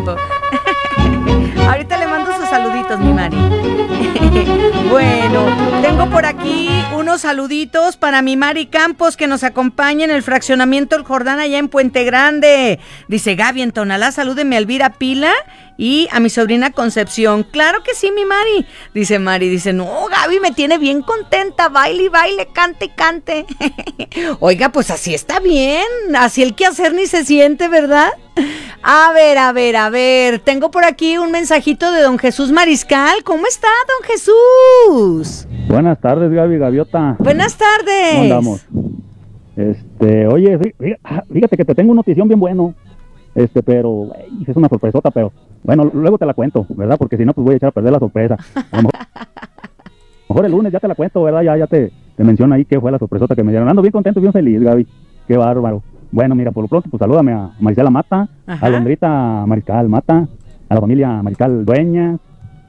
cierto. Ahorita le mando sus saluditos, mi Mari. Bueno, tengo por aquí unos saluditos para mi Mari Campos, que nos acompaña en el fraccionamiento El Jordán allá en Puente Grande. Dice: Gaby, en Tonalá, salúdeme a Elvira Pila y a mi sobrina Concepción. Claro que sí, mi Mari. Dice Mari, dice: no, Gaby me tiene bien contenta, baile y baile, cante y cante. Oiga, pues así está bien, así el quehacer ni se siente, ¿verdad? A ver, tengo por aquí un mensajito de don Jesús Mariscal. ¿Cómo está, don Jesús? Buenas tardes, Gaby Gaviota. Buenas tardes. ¿Cómo andamos? Oye, fíjate que te tengo una notición bien bueno. Pero es una sorpresota, pero bueno, luego te la cuento, ¿verdad? Porque si no, pues voy a echar a perder la sorpresa. A lo mejor el lunes ya te la cuento, ¿verdad? Ya te menciono ahí qué fue la sorpresota que me dieron. Ando bien contento, bien feliz, Gaby. Qué bárbaro. Bueno, mira, por lo pronto, pues salúdame a Marisela Mata, ajá, a Londrita Mariscal Mata, a la familia Mariscal Dueñas,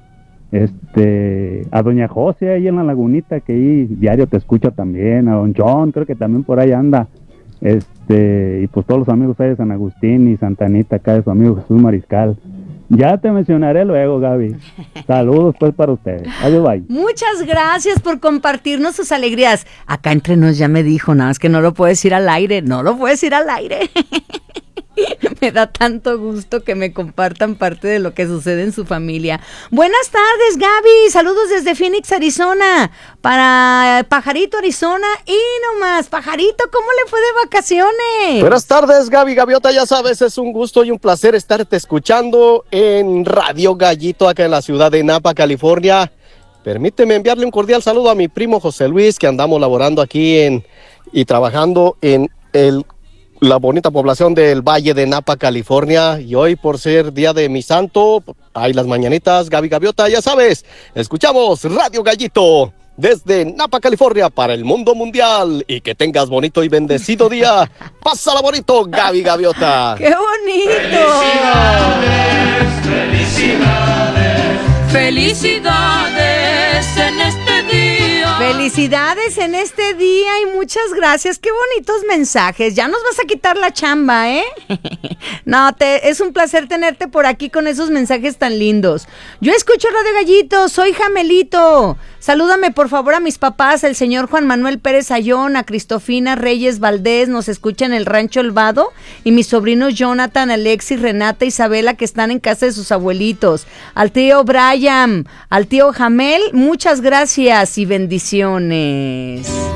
a doña José ahí en la Lagunita, que ahí diario te escucha también, a don John, creo que también por ahí anda, y pues todos los amigos ahí de San Agustín y Santa Anita, acá de su amigo Jesús Mariscal. Ya te mencionaré luego, Gaby. Saludos pues para ustedes. Adiós, bye. Muchas gracias por compartirnos sus alegrías. Acá entre nos ya me dijo, nada más que no lo puedo decir al aire. Me da tanto gusto que me compartan parte de lo que sucede en su familia. Buenas tardes, Gaby. Saludos desde Phoenix, Arizona. Para Pajarito, Arizona. Y nomás, Pajarito, ¿cómo le fue de vacaciones? Buenas tardes, Gaby Gaviota. Ya sabes, es un gusto y un placer estarte escuchando en Radio Gallito, acá en la ciudad de Napa, California. Permíteme enviarle un cordial saludo a mi primo José Luis, que andamos laborando aquí y trabajando en la bonita población del Valle de Napa, California, y hoy por ser día de mi santo, hay las mañanitas, Gaby Gaviota, ya sabes, escuchamos Radio Gallito desde Napa, California, para el mundo mundial, y que tengas bonito y bendecido día. Pásala bonito, Gaby Gaviota. ¡Qué bonito! ¡Felicidades en este día! ¡Felicidades en este día! Y muchas gracias. ¡Qué bonitos mensajes! Ya nos vas a quitar la chamba, ¿eh? No, es un placer tenerte por aquí con esos mensajes tan lindos. Yo escucho Radio Gallito, soy Jamelito. Salúdame por favor a mis papás, el señor Juan Manuel Pérez Ayón, a Cristofina Reyes Valdés, nos escucha en el Rancho El Vado, y mis sobrinos Jonathan, Alexis, Renata, Isabela, que están en casa de sus abuelitos. Al tío Brian, al tío Jamel, muchas gracias y bendiciones.